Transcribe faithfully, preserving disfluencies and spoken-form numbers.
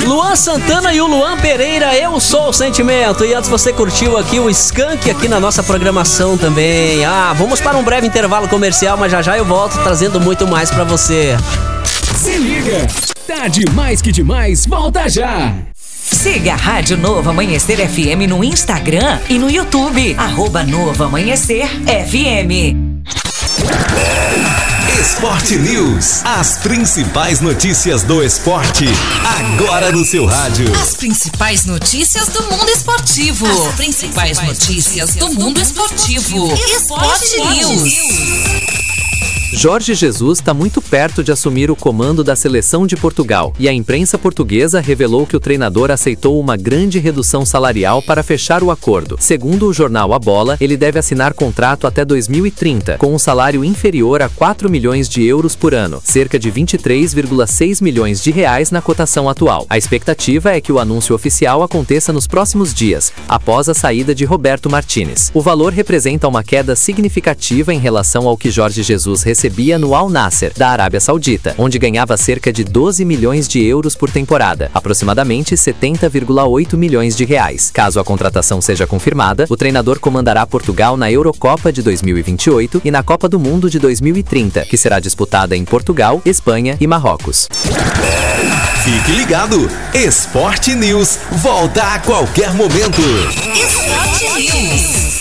Luan Santana e o Luan Pereira, Eu Sou o Sentimento. E antes você curtiu aqui o Skank aqui na nossa programação também. Ah, vamos para um breve intervalo comercial, mas já já eu volto trazendo muito mais pra você. Se liga, tá demais que demais, volta já. Siga a Rádio Novo Amanhecer F M no Instagram e no YouTube, arroba Novo Amanhecer F M. Esporte News, as principais notícias do esporte, agora no seu rádio. As principais notícias do mundo esportivo. As principais notícias do mundo esportivo. Esporte News. Jorge Jesus está muito perto de assumir o comando da seleção de Portugal, e a imprensa portuguesa revelou que o treinador aceitou uma grande redução salarial para fechar o acordo. Segundo o jornal A Bola, ele deve assinar contrato até dois mil e trinta, com um salário inferior a quatro milhões de euros por ano, cerca de vinte e três vírgula seis milhões de reais na cotação atual. A expectativa é que o anúncio oficial aconteça nos próximos dias, após a saída de Roberto Martínez. O valor representa uma queda significativa em relação ao que Jorge Jesus recebeu recebia no Al Nassr, da Arábia Saudita, onde ganhava cerca de doze milhões de euros por temporada, aproximadamente setenta vírgula oito milhões de reais. Caso a contratação seja confirmada, o treinador comandará Portugal na Eurocopa de dois mil e vinte e oito e na Copa do Mundo de dois mil e trinta, que será disputada em Portugal, Espanha e Marrocos. Fique ligado, Esporte News volta a qualquer momento. Esporte News.